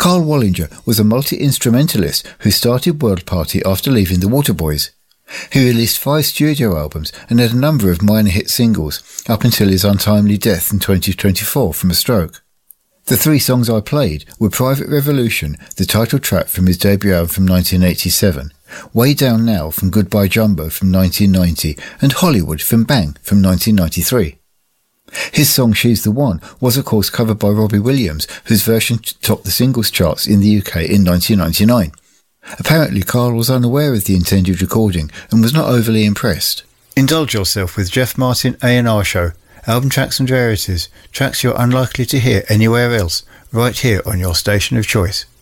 Carl Wallinger was a multi-instrumentalist who started World Party after leaving the Waterboys. He released 5 studio albums and had a number of minor hit singles up until his untimely death in 2024 from a stroke. The 3 songs I played were Private Revolution, the title track from his debut album from 1987, Way Down Now from Goodbye Jumbo from 1990, and Hollywood from Bang from 1993. His song She's the One was of course covered by Robbie Williams, whose version topped the singles charts in the UK in 1999. Apparently Carl was unaware of the intended recording and was not overly impressed. Indulge yourself with Jeff Martin A&R Show, album tracks and rarities, tracks you're unlikely to hear anywhere else, right here on your station of choice.